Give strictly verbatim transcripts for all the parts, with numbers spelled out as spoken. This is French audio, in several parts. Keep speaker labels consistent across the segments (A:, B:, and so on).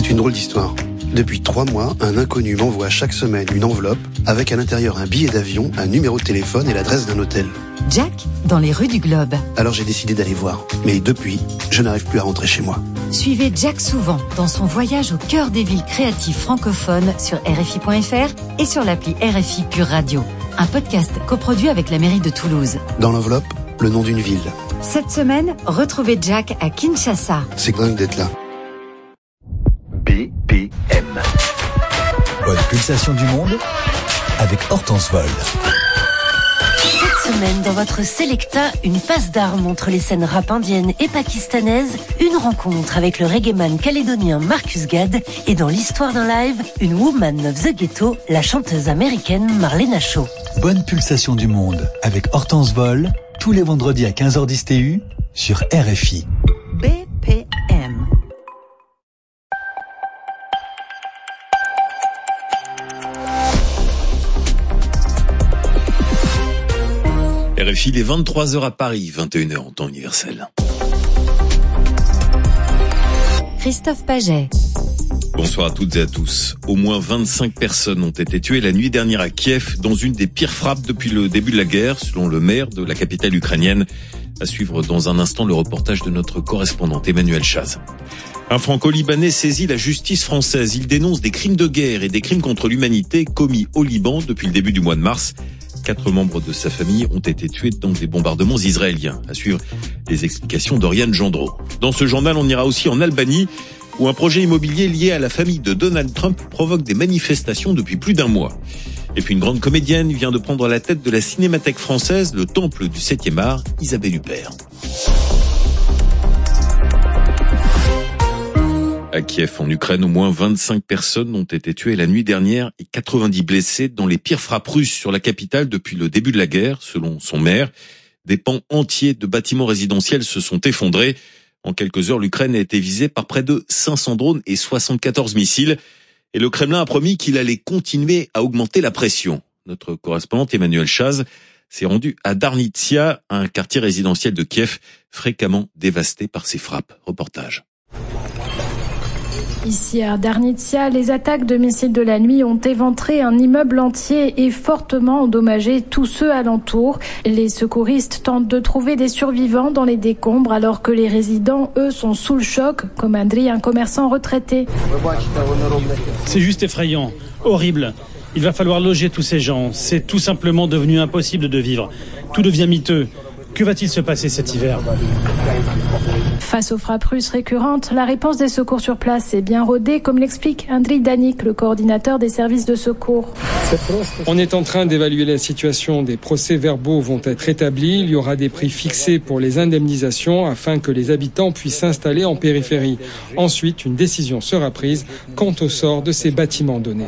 A: C'est une drôle d'histoire. Depuis trois mois, un inconnu m'envoie chaque semaine une enveloppe avec à l'intérieur un billet d'avion, un numéro de téléphone et l'adresse d'un hôtel.
B: Jack, dans les rues du Globe.
A: Alors j'ai décidé d'aller voir. Mais depuis, je n'arrive plus à rentrer chez moi.
B: Suivez Jack souvent dans son voyage au cœur des villes créatives francophones sur R F I point F R et sur l'appli R F I Pure Radio. Un podcast coproduit avec la mairie de Toulouse.
A: Dans l'enveloppe, le nom d'une ville.
B: Cette semaine, retrouvez Jack à Kinshasa.
A: C'est dingue d'être là.
C: B P M.
D: Bonne pulsation du monde avec Hortense Vol.
E: Cette semaine, dans votre Selecta, une passe d'armes entre les scènes rap indiennes et pakistanaises, une rencontre avec le reggaeman calédonien Marcus Gad et dans l'histoire d'un live, une woman of the ghetto, la chanteuse américaine Marlena Shaw.
D: Bonne pulsation du monde avec Hortense Vol, tous les vendredis à quinze heures dix T U sur R F I.
B: B P M.
F: R F I, il est vingt-trois heures à Paris, vingt et une heures en temps universel.
B: Christophe Paget.
F: Bonsoir à toutes et à tous. Au moins vingt-cinq personnes ont été tuées la nuit dernière à Kiev dans une des pires frappes depuis le début de la guerre, selon le maire de la capitale ukrainienne. À suivre dans un instant le reportage de notre correspondante Emmanuel Chaz. Un franco-libanais saisit la justice française. Il dénonce des crimes de guerre et des crimes contre l'humanité commis au Liban depuis le début du mois de mars. Quatre membres de sa famille ont été tués dans des bombardements israéliens. À suivre les explications d'Oriane Gendreau. Dans ce journal, on ira aussi en Albanie, où un projet immobilier lié à la famille de Donald Trump provoque des manifestations depuis plus d'un mois. Et puis une grande comédienne vient de prendre la tête de la Cinémathèque française, le temple du septième art, Isabelle Huppert. À Kiev, en Ukraine, au moins vingt-cinq personnes ont été tuées la nuit dernière et quatre-vingt-dix blessés dans les pires frappes russes sur la capitale depuis le début de la guerre, selon son maire. Des pans entiers de bâtiments résidentiels se sont effondrés. En quelques heures, l'Ukraine a été visée par près de cinq cents drones et soixante-quatorze missiles. Et le Kremlin a promis qu'il allait continuer à augmenter la pression. Notre correspondante Emmanuel Chaz s'est rendu à Darnitsia, un quartier résidentiel de Kiev fréquemment dévasté par ces frappes. Reportage.
G: Ici à Darnitsia, les attaques de missiles de la nuit ont éventré un immeuble entier et fortement endommagé tous ceux alentours. Les secouristes tentent de trouver des survivants dans les décombres alors que les résidents, eux, sont sous le choc, comme Andriy, un commerçant retraité.
H: C'est juste effrayant, horrible. Il va falloir loger tous ces gens. C'est tout simplement devenu impossible de vivre. Tout devient miteux. Que va-t-il se passer cet hiver ?
G: Face aux frappes russes récurrentes, la réponse des secours sur place est bien rodée, comme l'explique Andriy Danik, le coordinateur des services de secours.
I: On est en train d'évaluer la situation. Des procès-verbaux vont être établis. Il y aura des prix fixés pour les indemnisations afin que les habitants puissent s'installer en périphérie. Ensuite, une décision sera prise quant au sort de ces bâtiments donnés.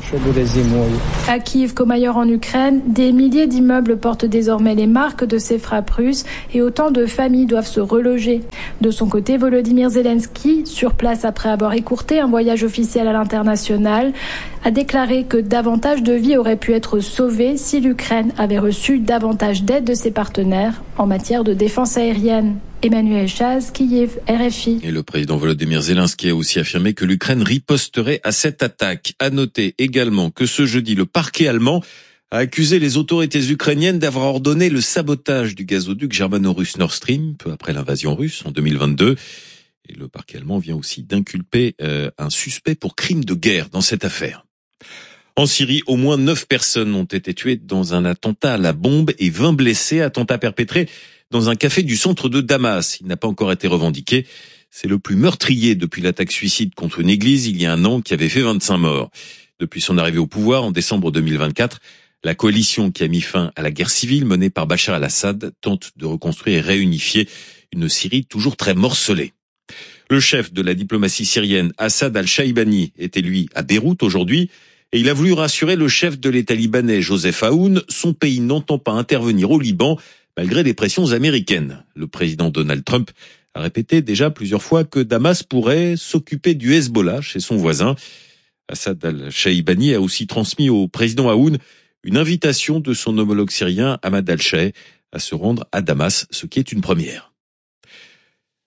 G: À Kiev comme ailleurs en Ukraine, des milliers d'immeubles portent désormais les marques de ces frappes russes et autant de familles doivent se reloger. De son côté, Volodymyr Zelensky, sur place après avoir écourté un voyage officiel à l'international, a déclaré que davantage de vies auraient pu être sauvées si l'Ukraine avait reçu davantage d'aide de ses partenaires en matière de défense aérienne. Emmanuel Chaz, Kiev, R F I.
F: Et le président Volodymyr Zelensky a aussi affirmé que l'Ukraine riposterait à cette attaque. À noter également que ce jeudi, le parquet allemand a accusé les autorités ukrainiennes d'avoir ordonné le sabotage du gazoduc germano-russe Nord Stream, peu après l'invasion russe en deux mille vingt-deux. Et le parquet allemand vient aussi d'inculper euh, un suspect pour crime de guerre dans cette affaire. En Syrie, au moins neuf personnes ont été tuées dans un attentat à la bombe et vingt blessés, attentat perpétré dans un café du centre de Damas. Il n'a pas encore été revendiqué. C'est le plus meurtrier depuis l'attaque suicide contre une église il y a un an qui avait fait vingt-cinq morts. Depuis son arrivée au pouvoir en décembre deux mille vingt-quatre, la coalition qui a mis fin à la guerre civile menée par Bachar al-Assad tente de reconstruire et réunifier une Syrie toujours très morcelée. Le chef de la diplomatie syrienne, Assad al-Shaibani, était lui à Beyrouth aujourd'hui et il a voulu rassurer le chef de l'État libanais, Joseph Aoun. Son pays n'entend pas intervenir au Liban malgré les pressions américaines. Le président Donald Trump a répété déjà plusieurs fois que Damas pourrait s'occuper du Hezbollah chez son voisin. Assad al-Shaibani a aussi transmis au président Aoun une invitation de son homologue syrien Ahmad al-Sheh à se rendre à Damas, ce qui est une première.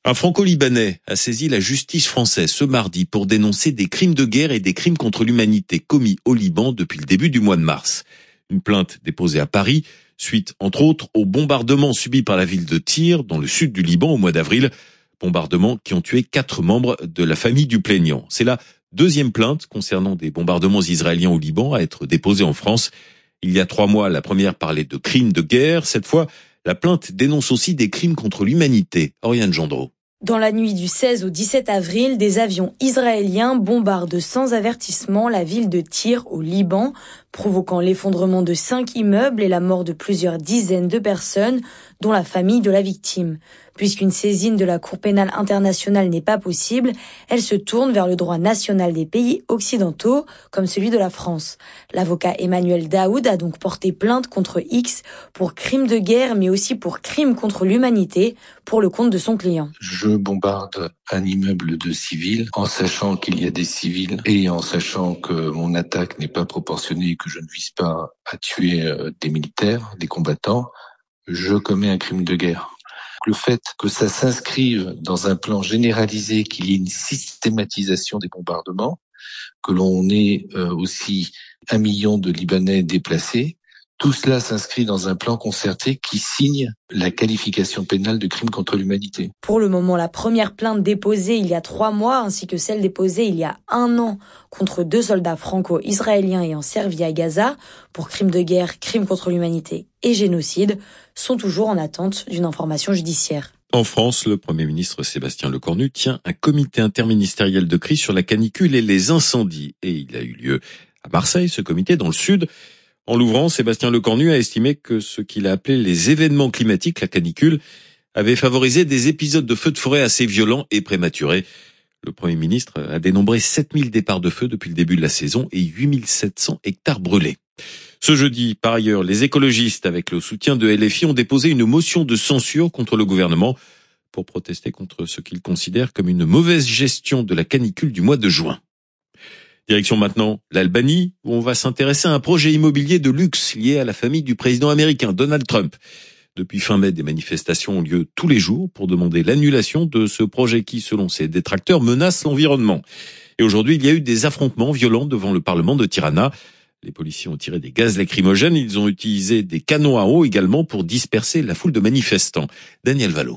F: Un Franco-Libanais a saisi la justice française ce mardi pour dénoncer des crimes de guerre et des crimes contre l'humanité commis au Liban depuis le début du mois de mars. Une plainte déposée à Paris, suite entre autres aux bombardements subis par la ville de Tyr, dans le sud du Liban au mois d'avril. Bombardements qui ont tué quatre membres de la famille du plaignant. C'est la deuxième plainte concernant des bombardements israéliens au Liban à être déposée en France. Il y a trois mois, la première parlait de crimes de guerre. Cette fois, la plainte dénonce aussi des crimes contre l'humanité. Oriane Gendreau.
J: Dans la nuit du seize au dix-sept avril, des avions israéliens bombardent sans avertissement la ville de Tyr au Liban, provoquant l'effondrement de cinq immeubles et la mort de plusieurs dizaines de personnes, dont la famille de la victime. Puisqu'une saisine de la Cour pénale internationale n'est pas possible, elle se tourne vers le droit national des pays occidentaux, comme celui de la France. L'avocat Emmanuel Daoud a donc porté plainte contre X pour crimes de guerre, mais aussi pour crimes contre l'humanité, pour le compte de son client.
K: Je bombarde un immeuble de civils en sachant qu'il y a des civils et en sachant que mon attaque n'est pas proportionnée et que je ne vise pas à tuer des militaires, des combattants. Je commets un crime de guerre. Le fait que ça s'inscrive dans un plan généralisé, qu'il y ait une systématisation des bombardements, que l'on ait aussi un million de Libanais déplacés, tout cela s'inscrit dans un plan concerté qui signe la qualification pénale de crime contre l'humanité.
J: Pour le moment, la première plainte déposée il y a trois mois ainsi que celle déposée il y a un an contre deux soldats franco-israéliens ayant servi à Gaza pour crimes de guerre, crimes contre l'humanité et génocide sont toujours en attente d'une information judiciaire.
F: En France, le Premier ministre Sébastien Lecornu tient un comité interministériel de crise sur la canicule et les incendies. Et il a eu lieu à Marseille, ce comité dans le sud. En l'ouvrant, Sébastien Lecornu a estimé que ce qu'il a appelé les événements climatiques, la canicule, avait favorisé des épisodes de feux de forêt assez violents et prématurés. Le Premier ministre a dénombré sept mille départs de feu depuis le début de la saison et huit mille sept cents hectares brûlés. Ce jeudi, par ailleurs, les écologistes, avec le soutien de L F I, ont déposé une motion de censure contre le gouvernement pour protester contre ce qu'ils considèrent comme une mauvaise gestion de la canicule du mois de juin. Direction maintenant l'Albanie, où on va s'intéresser à un projet immobilier de luxe lié à la famille du président américain Donald Trump. Depuis fin mai, des manifestations ont lieu tous les jours pour demander l'annulation de ce projet qui, selon ses détracteurs, menace l'environnement. Et aujourd'hui, il y a eu des affrontements violents devant le Parlement de Tirana. Les policiers ont tiré des gaz lacrymogènes, ils ont utilisé des canons à eau également pour disperser la foule de manifestants. Daniel Valo.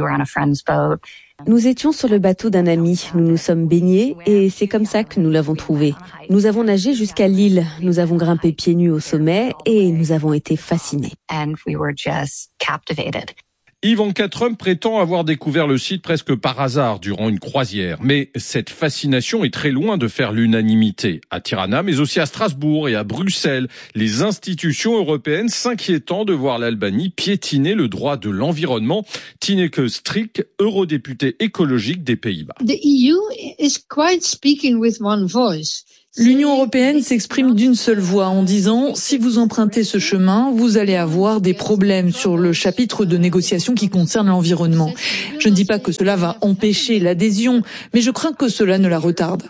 L: Nous étions sur le bateau d'un ami, nous nous sommes baignés et c'est comme ça que nous l'avons trouvé. Nous avons nagé jusqu'à l'île, nous avons grimpé pieds nus au sommet et nous avons été fascinés.
M: Ivanka Trump prétend avoir découvert le site presque par hasard durant une croisière. Mais cette fascination est très loin de faire l'unanimité. À Tirana, mais aussi à Strasbourg et à Bruxelles, les institutions européennes s'inquiétant de voir l'Albanie piétiner le droit de l'environnement. Tineke Strik, eurodéputée écologique des Pays-Bas.
N: The E U is quite speaking with one voice.
O: L'Union européenne s'exprime d'une seule voix en disant « Si vous empruntez ce chemin, vous allez avoir des problèmes sur le chapitre de négociation qui concerne l'environnement. » Je ne dis pas que cela va empêcher l'adhésion, mais je crains que cela ne la retarde.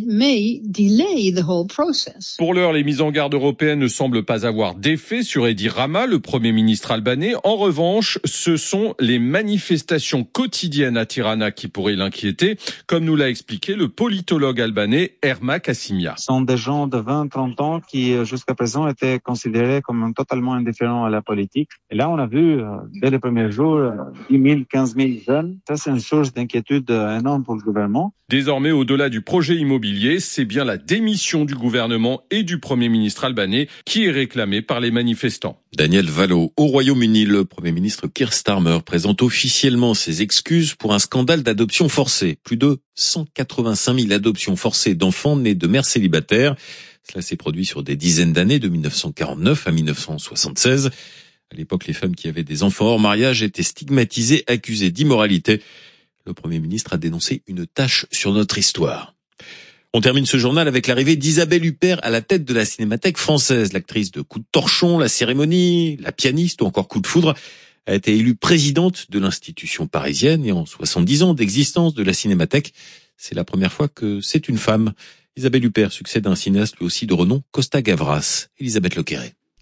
M: Pour l'heure, les mises en garde européennes ne semblent pas avoir d'effet sur Edi Rama, le Premier ministre albanais. En revanche, ce sont les manifestations quotidiennes à Tirana qui pourraient l'inquiéter, comme nous l'a expliqué le politologue albanais Ermak Assimia.
P: Ce sont des gens de vingt à trente ans qui, jusqu'à présent, étaient considérés comme totalement indifférents à la politique. Et là, on a vu, dès les premiers jours, dix mille, quinze mille jeunes. Ça, c'est une source d'inquiétude énorme pour le gouvernement.
M: Désormais, au-delà du projet immobilier, c'est bien la démission du gouvernement et du Premier ministre albanais qui est réclamée par les manifestants.
F: Daniel Valo. Au Royaume-Uni, le Premier ministre Keir Starmer présente officiellement ses excuses pour un scandale d'adoption forcée. Plus de cent quatre-vingt-cinq mille adoptions forcées d'enfants nés de mères célibataires. Cela s'est produit sur des dizaines d'années, de mille neuf cent quarante-neuf à mille neuf cent soixante-seize. À l'époque, les femmes qui avaient des enfants hors mariage étaient stigmatisées, accusées d'immoralité. Le Premier ministre a dénoncé une tache sur notre histoire. On termine ce journal avec l'arrivée d'Isabelle Huppert à la tête de la Cinémathèque française. L'actrice de Coup de torchon, La cérémonie, la pianiste ou encore Coup de foudre a été élue présidente de l'institution parisienne et en soixante-dix ans d'existence de la Cinémathèque, c'est la première fois que c'est une femme. Isabelle Huppert succède à un cinéaste lui aussi de renom, Costa Gavras. Elisabeth Lequeret.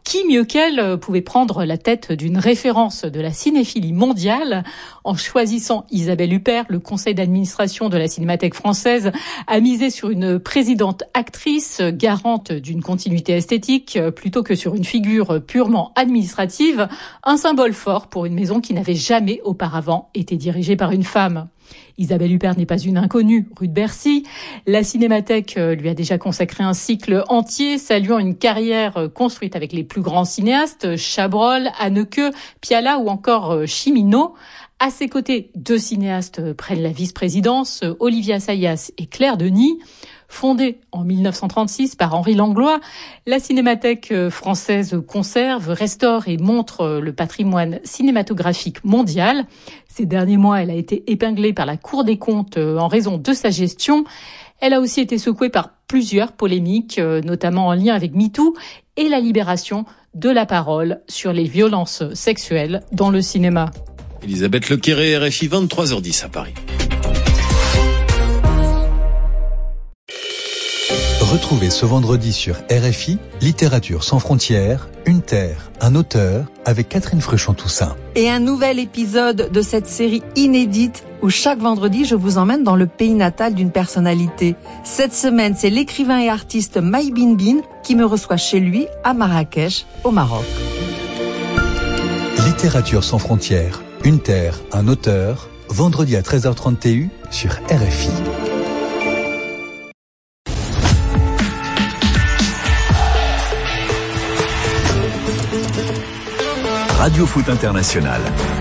Q: Qui mieux qu'elle pouvait prendre la tête d'une référence de la cinéphilie mondiale? En choisissant Isabelle Huppert, le conseil d'administration de la Cinémathèque française a misé sur une présidente actrice garante d'une continuité esthétique plutôt que sur une figure purement administrative, un symbole fort pour une maison qui n'avait jamais auparavant été dirigée par une femme. Isabelle Huppert n'est pas une inconnue rue de Bercy. La Cinémathèque lui a déjà consacré un cycle entier, saluant une carrière construite avec les plus grands cinéastes, Chabrol, Haneke, Piala ou encore Cimino. À ses côtés, deux cinéastes prennent la vice-présidence, Olivier Assayas et Claire Denis. Fondée en mille neuf cent trente-six par Henri Langlois, la Cinémathèque française conserve, restaure et montre le patrimoine cinématographique mondial. Ces derniers mois, elle a été épinglée par la Cour des comptes en raison de sa gestion. Elle a aussi été secouée par plusieurs polémiques, notamment en lien avec MeToo et la libération de la parole sur les violences sexuelles dans le cinéma.
F: Elisabeth Lequéré, R F I, vingt-trois heures dix à Paris.
D: Retrouvez ce vendredi sur R F I, Littérature sans frontières, une terre, un auteur, avec Catherine Fruchon-Toussaint.
R: Et un nouvel épisode de cette série inédite où chaque vendredi je vous emmène dans le pays natal d'une personnalité. Cette semaine, c'est l'écrivain et artiste Maï Binbin qui me reçoit chez lui à Marrakech, au Maroc.
D: Littérature sans frontières, une terre, un auteur, vendredi à treize heures trente T U sur R F I.
S: Radio Foot International.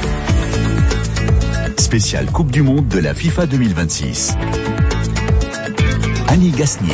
S: Spécial Coupe du Monde de la FIFA deux mille vingt-six. Annie Gasnier.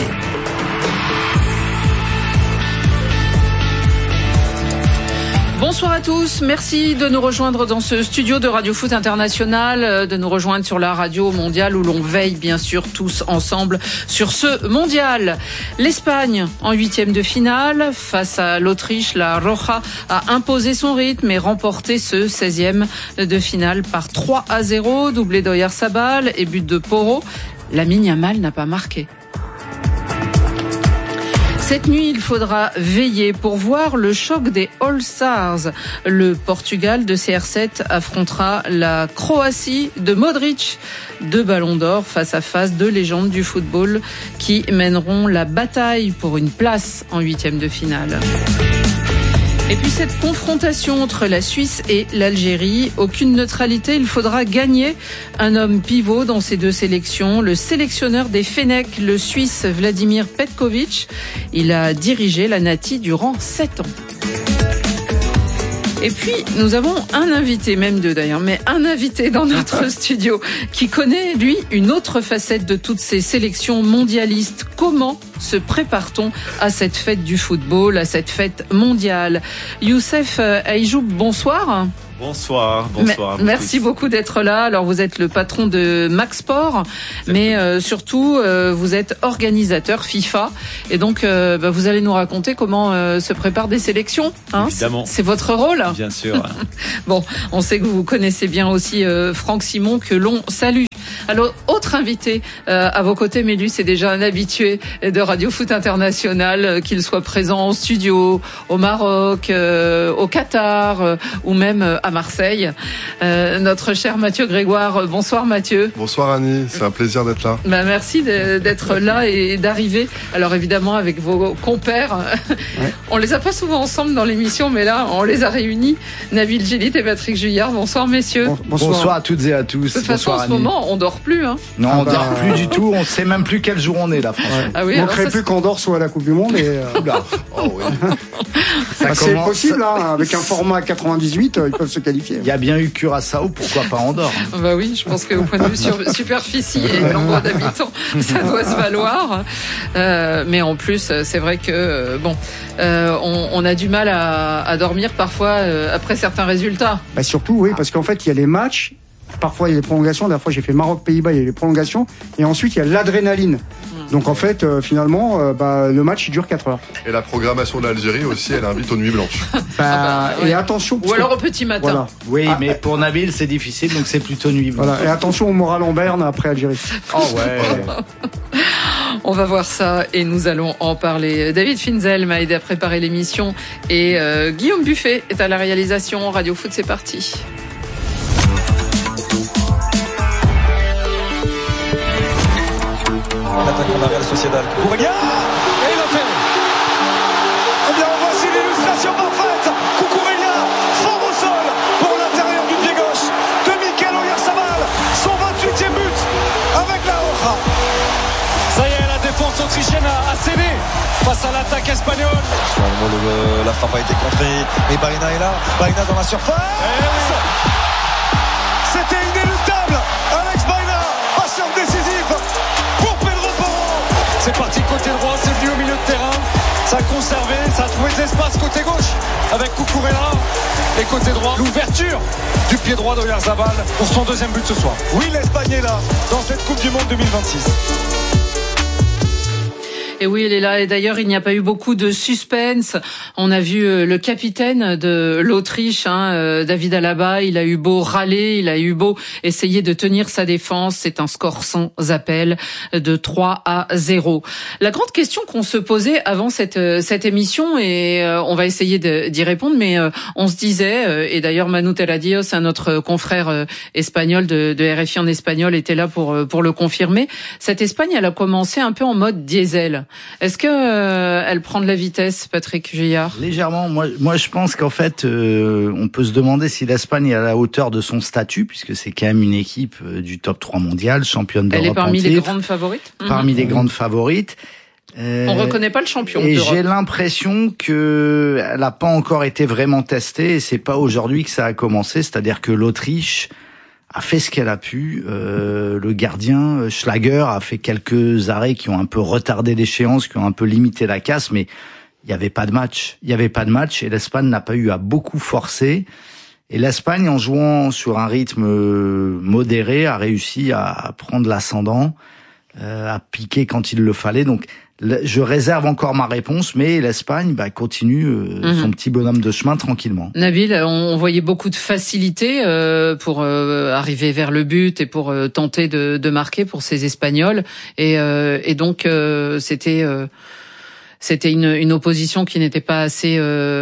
T: Bonsoir à tous, merci de nous rejoindre dans ce studio de Radio Foot International, de nous rejoindre sur la radio mondiale où l'on veille bien sûr tous ensemble sur ce mondial. L'Espagne en huitième de finale face à l'Autriche, la Roja a imposé son rythme et remporté ce seizième de finale par trois à zéro, doublé d'Oyarzabal et but de Porro. Lamine Yamal n'a pas marqué. Cette nuit, il faudra veiller pour voir le choc des All-Stars. Le Portugal de C R sept affrontera la Croatie de Modric. Deux ballons d'or face à face, deux légendes du football qui mèneront la bataille pour une place en huitième de finale. Et puis cette confrontation entre la Suisse et l'Algérie, aucune neutralité, il faudra gagner. Un homme pivot dans ces deux sélections, le sélectionneur des Fennecs, le Suisse Vladimir Petkovic. Il a dirigé la Nati durant sept ans. Et puis, nous avons un invité, même deux d'ailleurs, mais un invité dans notre studio qui connaît, lui, une autre facette de toutes ces sélections mondialistes. Comment se prépare-t-on à cette fête du football, à cette fête mondiale? Youssef Aïjoub, bonsoir.
U: Bonsoir, bonsoir.
T: M- merci beaucoup d'être là. Alors vous êtes le patron de Max Sport, mais euh, surtout euh, vous êtes organisateur FIFA, et donc euh, bah, vous allez nous raconter comment euh, se préparent des sélections. Hein,
U: Évidemment.
T: C'est, c'est votre rôle.
U: Bien sûr.
T: Bon, on sait que vous connaissez bien aussi euh, Franck Simon, que l'on salue. Alors, autre invité euh, à vos côtés, mais lui, c'est déjà un habitué de Radio Foot International, euh, qu'il soit présent en studio, au Maroc, euh, au Qatar, euh, ou même euh, à Marseille. Euh, notre cher Mathieu Grégoire. Bonsoir Mathieu.
U: Bonsoir Annie, c'est un plaisir d'être là.
T: Bah, merci de, d'être là et d'arriver. Alors évidemment avec vos compères. Ouais. On les a pas souvent ensemble dans l'émission, mais là, on les a réunis. Nabil Gillit et Patrick Juillard. Bonsoir messieurs.
V: Bon, bonsoir. bonsoir à toutes et à tous.
T: De toute façon, en ce moment, on dort plus. Hein.
V: Non, on ah bah... dort plus du tout. On sait même plus quel jour on est là, franchement. Ouais.
T: Ah oui,
V: on ne crée plus ça... qu'on dort soit à la Coupe du Monde. Et, euh... oh, oui. ça bah, c'est possible, hein, avec un format quatre-vingt-dix-huit, ils peuvent se qualifier. Il y a bien eu Curaçao, pourquoi pas Andorre?
T: Hein. Bah oui, je pense qu'au point de vue sur superficie et nombre d'habitants, ça doit se valoir. Euh, mais en plus, c'est vrai que bon, euh, on, on a du mal à, à dormir parfois euh, après certains résultats.
V: Bah surtout, oui, parce qu'en fait, il y a les matchs. Parfois, il y a les prolongations. La fois, j'ai fait Maroc-Pays-Bas, il y a les prolongations. Et ensuite, il y a l'adrénaline. Mmh. Donc, en fait, euh, finalement, euh, bah, le match, il dure quatre heures.
U: Et la programmation de l'Algérie aussi, elle invite aux nuits blanches.
V: Bah, ah bah, et ouais. attention.
T: Ou alors au petit matin. Voilà.
V: Oui, ah, mais pour Nabil, c'est difficile, donc c'est plutôt nuit blanche. Voilà. Et attention au moral en berne après Algérie.
T: Oh ouais. On On va voir ça et nous allons en parler. David Finzel m'a aidé à préparer l'émission et euh, Guillaume Buffet est à la réalisation. Radio Foot, c'est parti.
A: L'attaquant de la Real Sociedad. Cucurella, et il a fait. Eh bien, voici l'illustration parfaite. Cucurella, fort au sol pour l'intérieur du pied gauche de Mikel Oyarzabal. Son vingt-huitième but avec la Roja. Ça y est, la défense autrichienne a, a cédé face à l'attaque espagnole. Finalement, le, la frappe a été contrée. Et Baena est là. Baena dans la surface. Eh oui. C'était inéluctable. Alex Baena, passeur décisif pour Pedro Porro. C'est parti côté droit, c'est venu au milieu de terrain. Ça a conservé, ça a trouvé de l'espace côté gauche avec Cucurella. Et côté droit, l'ouverture du pied droit d'Oyarzabal pour son deuxième but ce soir. Oui, l'Espagne est là dans cette Coupe du Monde deux mille vingt-six.
T: Et oui, elle est là. Et d'ailleurs, il n'y a pas eu beaucoup de suspense. On a vu le capitaine de l'Autriche, hein, David Alaba. Il a eu beau râler, il a eu beau essayer de tenir sa défense. C'est un score sans appel de trois à zéro. La grande question qu'on se posait avant cette cette émission, et on va essayer de, d'y répondre, mais on se disait, et d'ailleurs Manu Terradios, un autre confrère espagnol de, de R F I en espagnol, était là pour pour le confirmer. Cette Espagne, elle a commencé un peu en mode diesel. Est-ce que euh, elle prend de la vitesse, Patrick Gillard ?
C: Légèrement. Moi, moi, je pense qu'en fait, euh, on peut se demander si l'Espagne est à la hauteur de son statut, puisque c'est quand même une équipe euh, du top trois mondial, championne d'Europe.
T: Elle est parmi
C: en
T: les
C: titre,
T: grandes favorites.
C: Parmi mmh. les
T: mmh.
C: grandes favorites.
T: Euh, on reconnaît pas le champion
C: et
T: d'Europe.
C: J'ai l'impression que elle n'a pas encore été vraiment testée, et c'est pas aujourd'hui que ça a commencé. C'est-à-dire que l'Autriche a fait ce qu'elle a pu. Euh, le gardien Schlager a fait quelques arrêts qui ont un peu retardé l'échéance, qui ont un peu limité la casse, mais il n'y avait pas de match. Il n'y avait pas de match et l'Espagne n'a pas eu à beaucoup forcer. Et l'Espagne, en jouant sur un rythme modéré, a réussi à prendre l'ascendant, euh, à piquer quand il le fallait. Donc, je réserve encore ma réponse, mais l'Espagne bah, continue euh, mmh. son petit bonhomme de chemin tranquillement.
T: Nabil, on voyait beaucoup de facilité euh, pour euh, arriver vers le but et pour euh, tenter de, de marquer pour ces Espagnols. Et, euh, et donc, euh, c'était... Euh C'était une, une opposition qui n'était pas assez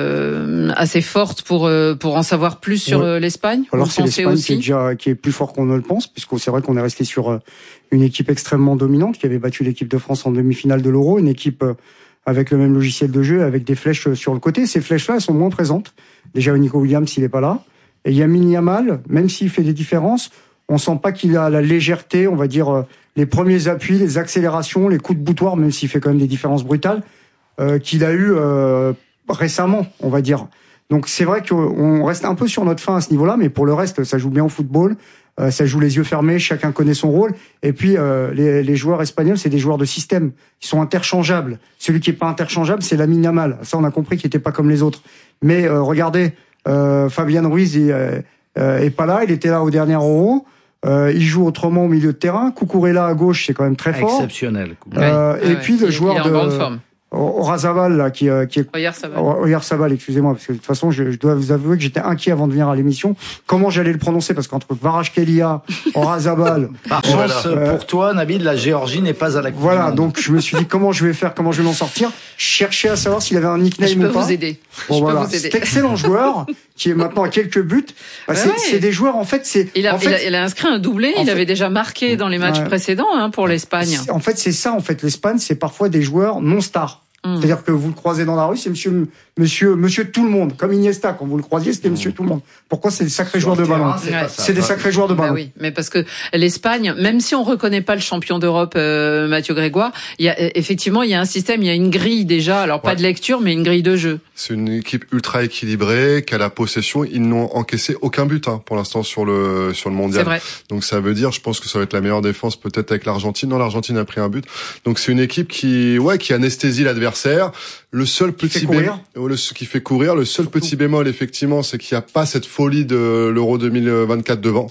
T: euh, assez forte pour euh, pour en savoir plus sur ouais. l'Espagne.
V: Alors c'est l'Espagne aussi qui est déjà qui est plus fort qu'on ne le pense, puisque c'est vrai qu'on est resté sur une équipe extrêmement dominante qui avait battu l'équipe de France en demi-finale de l'Euro, une équipe avec le même logiciel de jeu, avec des flèches sur le côté. Ces flèches-là, elles sont moins présentes. Déjà, Nico Williams, il est pas là. Et Lamine Yamal, même s'il fait des différences, on sent pas qu'il a la légèreté, on va dire les premiers appuis, les accélérations, les coups de boutoir, même s'il fait quand même des différences brutales. Euh, qu'il a eu euh, récemment, on va dire. Donc c'est vrai qu'on reste un peu sur notre fin à ce niveau-là, mais pour le reste, ça joue bien au football, euh, ça joue les yeux fermés, chacun connaît son rôle. Et puis euh, les, les joueurs espagnols, c'est des joueurs de système, ils sont interchangeables. Celui qui est pas interchangeable, c'est Lamine Yamal. Ça, on a compris qu'il était pas comme les autres. Mais euh, regardez, euh, Fabian Ruiz il, euh, est pas là, il était là au dernier Euro. Euh, il joue autrement au milieu de terrain. Cucurella à gauche, c'est quand même très fort.
C: Exceptionnel.
V: Euh, ouais. Et ouais, puis le joueur
T: il est en grande forme.
V: Oyarzabal là qui euh, qui est
T: Oyarzabal.
V: Oyarzabal, excusez-moi, parce que de toute façon je, je dois vous avouer que j'étais inquiet avant de venir à l'émission comment j'allais le prononcer, parce qu'entre Kvaratskhelia, Oyarzabal,
C: par chance euh, pour toi Nabil, la Géorgie n'est pas à la coupe.
V: Voilà, donc je me suis dit comment je vais faire, comment je vais m'en sortir. Je cherchais à savoir s'il avait un nickname
T: je peux
V: ou pas.
T: Vous aider.
V: Bon,
T: je
V: voilà.
T: peux vous aider.
V: Cet excellent joueur qui est maintenant à quelques buts. Bah, c'est, ouais. c'est des joueurs en fait c'est.
T: Il a,
V: en fait,
T: il a, il a inscrit un doublé. Il fait, avait déjà marqué dans les matchs ouais. précédents hein, pour l'Espagne.
V: En fait c'est ça en fait l'Espagne, c'est parfois des joueurs non stars. Mmh. C'est-à-dire que vous le croisez dans la rue, c'est monsieur, monsieur, monsieur tout le monde. Comme Iniesta, quand vous le croisiez, c'était mmh. monsieur tout le monde. Pourquoi c'est des sacrés joueurs de ballon? C'est, ouais. c'est des sacrés joueurs de ballon.
T: Bah oui, mais parce que l'Espagne, même si on reconnaît pas le champion d'Europe, euh, Mathieu Grégoire, il y a, effectivement, il y a un système, il y a une grille déjà. Alors pas ouais. de lecture, mais une grille de jeu.
U: C'est une équipe ultra équilibrée, qui a la possession. Ils n'ont encaissé aucun but, hein, pour l'instant, sur le, sur le mondial.
T: C'est vrai.
U: Donc ça veut dire, je pense que ça va être la meilleure défense peut-être avec l'Argentine. Non, l'Argentine a pris un but. Donc c'est une équipe qui, ouais, qui anesthésie l'adversaire. Le seul petit bémol, le, qui fait courir, le seul Surtout. petit bémol effectivement, c'est qu'il n'y a pas cette folie de l'Euro deux mille vingt-quatre devant.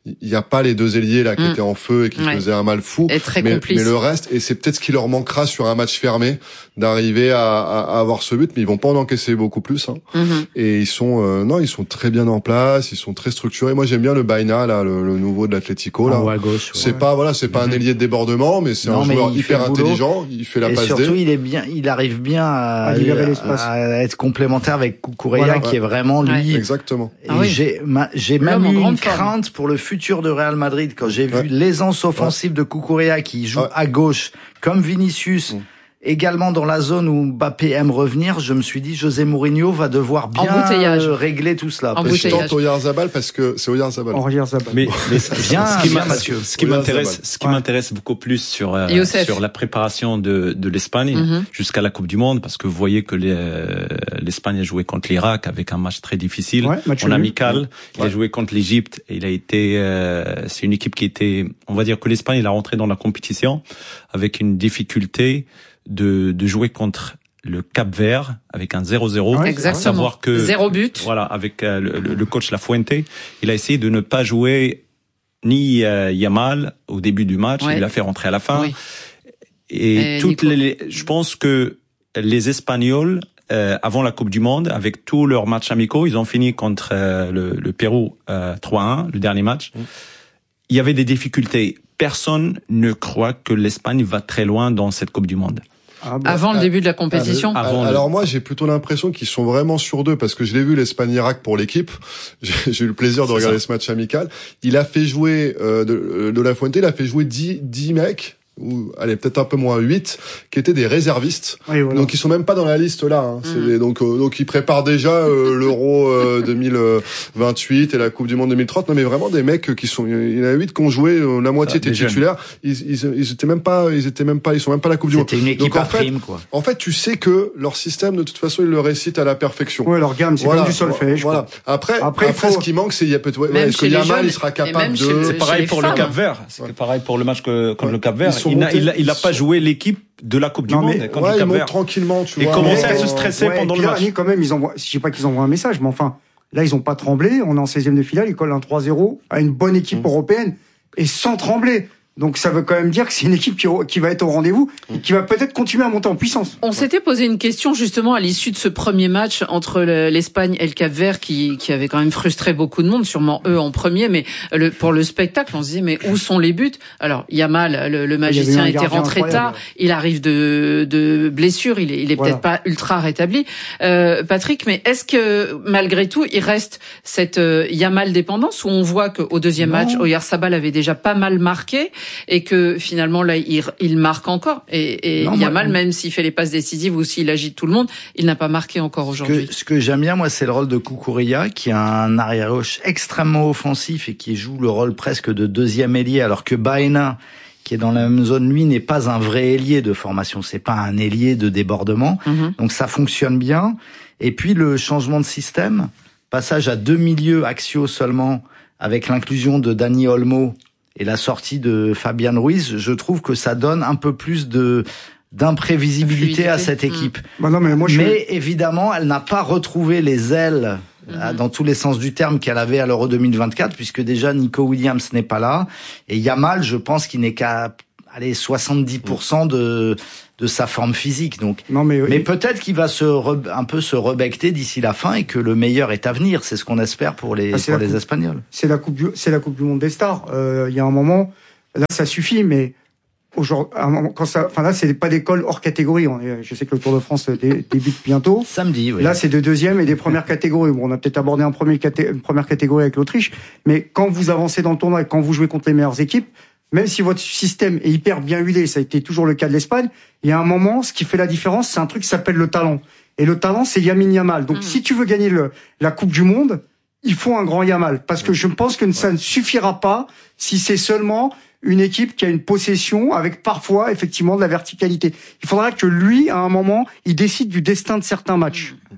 U: il y a pas les deux ailiers là qui
T: mmh.
U: étaient en feu et qui
T: ouais.
U: faisaient un mal fou.
T: Et très
U: mais,
T: complice.
U: mais le reste, et c'est peut-être ce qui leur manquera sur un match fermé, d'arriver à, à, à avoir ce but, mais ils vont pas en encaisser beaucoup plus. Hein. Mmh. Et ils sont, euh, non, ils sont très bien en place, ils sont très structurés. Moi, j'aime bien le Baena là, le, le nouveau de l'Atlético là.
C: En haut à gauche.
U: C'est
C: ouais.
U: pas, voilà, c'est pas mmh. un ailier de débordement, mais c'est non, un mais joueur hyper intelligent. Il fait la
C: et
U: passe
C: surtout,
U: D.
C: il est bien, il arrive bien à,
V: à libérer l'espace,
C: à être complémentaire avec Cucurella, voilà, qui ouais. est vraiment lui.
U: Ouais. Exactement.
C: Et ah oui. j'ai, ma, j'ai même eu une crainte pour le futur de Real Madrid quand j'ai vu ouais. l'aisance offensive ouais. de Cucurella qui joue ouais. à gauche, comme Vinicius. Mmh. Également dans la zone où Mbappé aime revenir, je me suis dit José Mourinho va devoir bien régler tout cela.
U: Je tente Oyarzabal parce que c'est Oyarzabal.
V: Oyarzabal.
B: Mais, mais
C: bien,
B: ce qui,
C: bien,
B: ce qui m'intéresse, ce qui ouais. m'intéresse beaucoup plus sur euh, sur la préparation de de l'Espagne mm-hmm. jusqu'à la Coupe du Monde, parce que vous voyez que les, euh, l'Espagne a joué contre l'Irak avec un match très difficile, ouais, match en amical. Ouais. Il ouais. a joué contre l'Égypte et il a été, euh, c'est une équipe qui était, on va dire que l'Espagne il a rentré dans la compétition avec une difficulté de de jouer contre le Cap-Vert avec un zéro zéro,
T: ouais,
B: à savoir que
T: zéro but.
B: Voilà, avec euh, le, le coach Lafuente, il a essayé de ne pas jouer ni euh, Yamal au début du match, ouais. il l'a fait rentrer à la fin. Oui. Et, Et toutes Nico. les je pense que les Espagnols euh, avant la Coupe du Monde, avec tous leurs matchs amicaux, ils ont fini contre euh, le, le Pérou euh, trois à un, le dernier match. Mmh. Il y avait des difficultés. Personne ne croit que l'Espagne va très loin dans cette Coupe du Monde.
T: Ah bah, avant le début de la compétition.
U: Ah,
T: avant
U: alors
T: le...
U: moi j'ai plutôt l'impression qu'ils sont vraiment sur deux, parce que je l'ai vu l'Espagne-Irak pour l'équipe. J'ai, j'ai eu le plaisir de C'est regarder ça. ce match amical. Il a fait jouer euh, de, de Lafuente, il a fait jouer dix dix mecs. Ou allez peut-être un peu moins huit, qui étaient des réservistes, oui, voilà. donc ils sont même pas dans la liste là. Hein. C'est mmh. des, donc euh, donc ils préparent déjà euh, l'Euro euh, deux mille vingt-huit et la Coupe du Monde deux mille trente. Non mais vraiment des mecs qui sont, il y en a huit qui ont joué, euh, la moitié étaient titulaires. Ils, ils ils étaient même pas, ils étaient même pas, ils sont même pas à la Coupe du Monde.
C: C'était une équipe
U: donc, en
C: à
U: fait,
C: prime quoi.
U: En fait, tu sais que leur système de toute façon ils le récitent à la perfection.
V: Ouais, leur gamme c'est voilà. comme du solfège.
U: Voilà. Après après, après faut... ce qui manque c'est il y a peut-être ouais, est-ce que Yamal il sera capable de.
B: C'est pareil pour le Cap-Vert. C'est pareil pour le match contre le Cap-Vert. Il a pas joué l'équipe de la Coupe du non, Monde
U: mais, contre ouais, le Cap-Vert tranquillement, tu
B: et
U: vois.
B: Et commencer à se stresser
V: ouais,
B: pendant
V: le
B: match.
V: Là, quand même, ils envoient, je sais pas qu'ils envoient un message, mais enfin, là, ils ont pas tremblé. On est en seizième de finale, ils collent un trois zéro à une bonne équipe mmh. européenne et sans trembler. Donc ça veut quand même dire que c'est une équipe qui, qui va être au rendez-vous et qui va peut-être continuer à monter en puissance.
T: On s'était posé une question justement à l'issue de ce premier match entre l'Espagne et le Cap-Vert qui, qui avait quand même frustré beaucoup de monde, sûrement eux en premier, mais le, pour le spectacle, on se disait mais où sont les buts? Alors Yamal, le, le magicien était rentré tard, il arrive de, de blessure, il est, il est voilà. peut-être pas ultra rétabli. Euh, Patrick, mais est-ce que malgré tout il reste cette euh, Yamal dépendance où on voit qu'au deuxième non. match, Oyarzabal avait déjà pas mal marqué? Et que finalement là il, il marque encore et, et non, Yamal moi, même s'il fait les passes décisives ou s'il agite tout le monde, il n'a pas marqué encore aujourd'hui.
C: Ce que, ce que j'aime bien moi c'est le rôle de Cucurella qui a un arrière gauche extrêmement offensif et qui joue le rôle presque de deuxième ailier, alors que Baena qui est dans la même zone lui n'est pas un vrai ailier de formation, c'est pas un ailier de débordement. Mm-hmm. Donc ça fonctionne bien. Et puis le changement de système, passage à deux milieux axiaux seulement avec l'inclusion de Dani Olmo et la sortie de Fabian Ruiz, je trouve que ça donne un peu plus de d'imprévisibilité à cette équipe. Mmh.
V: Bah non, mais moi, je...
C: mais évidemment, elle n'a pas retrouvé les ailes mmh. dans tous les sens du terme qu'elle avait à l'Euro deux mille vingt-quatre, puisque déjà Nico Williams n'est pas là. Et Yamal, je pense qu'il n'est qu'à allez, soixante-dix pour cent de de sa forme physique. Donc, non mais, mais peut-être qu'il va se re, un peu se rebecter d'ici la fin et que le meilleur est à venir. C'est ce qu'on espère pour les, ah, pour les
V: coupe,
C: Espagnols.
V: C'est la coupe du, c'est la coupe du monde des stars. Euh, il y a un moment, là, ça suffit, mais aujourd'hui, quand ça, enfin là, c'est pas d'école hors catégorie. On est, je sais que le Tour de France dé, débute bientôt.
C: Samedi, oui.
V: Là, c'est de deuxième et des premières catégories. Bon, on a peut-être abordé un premier caté, une première catégorie avec l'Autriche, mais quand vous avancez dans le tournoi et quand vous jouez contre les meilleures équipes, même si votre système est hyper bien huilé, ça a été toujours le cas de l'Espagne, il y a un moment, ce qui fait la différence, c'est un truc qui s'appelle le talent. Et le talent, c'est Lamine Yamal. Donc, mmh. si tu veux gagner le, la Coupe du Monde, il faut un grand Yamal. Parce que je pense que ça ne suffira pas si c'est seulement une équipe qui a une possession avec parfois, effectivement, de la verticalité. Il faudra que lui, à un moment, il décide du destin de certains matchs.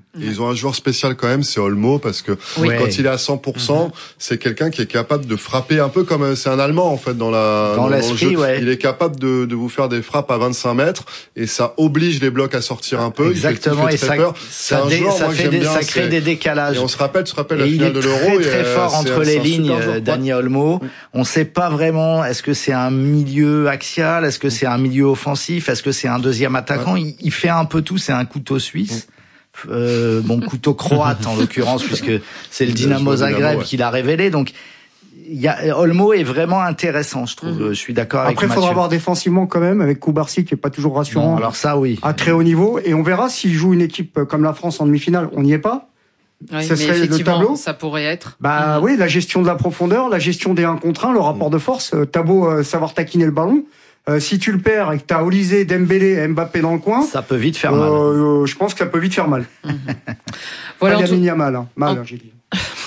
U: Et ils ont un joueur spécial quand même, c'est Olmo, parce que oui. quand il est à cent pour cent, mm-hmm. c'est quelqu'un qui est capable de frapper un peu comme c'est un Allemand en fait dans la
C: dans, dans le jeu. Ouais.
U: Il est capable de, de vous faire des frappes à vingt-cinq mètres et ça oblige les blocs à sortir un peu.
C: Exactement.
U: Il fait, il fait
C: et ça,
U: c'est
C: ça,
U: un
C: dé,
U: joueur,
C: ça
U: moi,
C: fait des,
U: bien,
C: ça crée des décalages.
U: Et on se rappelle, tu te rappelles
C: et
U: la finale de l'Euro.
C: Il est très très fort entre les lignes, Dani Olmo.
U: Oui.
C: On sait pas vraiment. Est-ce que c'est un milieu axial? Est-ce que c'est un milieu offensif? Est-ce que c'est un deuxième attaquant? Ouais. il, il fait un peu tout. C'est un couteau suisse. Oui. Euh, bon, couteau croate en l'occurrence, puisque c'est le Dynamo Zagreb ouais. qui l'a révélé. Donc, il y a, Olmo est vraiment intéressant, je trouve. Mmh. Je suis d'accord avec
V: Après, il faudra voir défensivement quand même, avec Koubarsi qui est pas toujours rassurant.
C: Non, alors ça, oui.
V: À très haut niveau. Et on verra s'il joue une équipe comme la France en demi-finale. On n'y est pas.
T: Oui, ça serait le tableau. Ça pourrait être.
V: Bah mmh. oui, la gestion de la profondeur, la gestion des un contre un, le rapport de force. T'as beau euh, savoir taquiner le ballon. Euh, si tu le perds et que t'as Olysée, Dembélé, Mbappé dans le coin,
C: ça peut vite faire mal.
V: Euh, je pense que ça peut vite faire mal.
T: Mmh. Voilà.
V: Il y a mal, hein. mal, en... j'ai dit.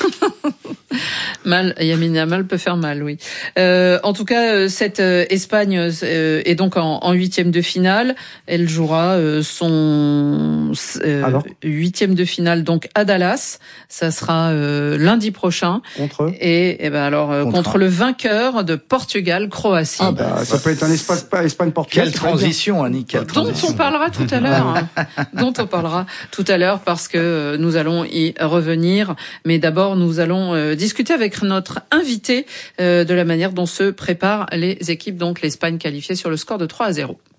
T: Mal, Lamine Yamal peut faire mal, oui. Euh, en tout cas, cette euh, Espagne euh, est donc en, en huitième de finale. Elle jouera euh, son euh, huitième de finale donc à Dallas. Ça sera euh, lundi prochain.
V: Contre
T: et, et ben alors euh, contre, contre le vainqueur de Portugal-Croatie.
V: Ah bah, ça peut être un Espagne, Espagne-Portugal.
C: Quelle transition, Annie, quelle
T: dont
C: transition.
T: on parlera tout à l'heure. hein, dont on parlera tout à l'heure parce que nous allons y revenir. Mais d'abord, nous allons euh, discuter avec notre invité euh, de la manière dont se préparent les équipes, donc l'Espagne qualifiée sur le score de trois à zéro.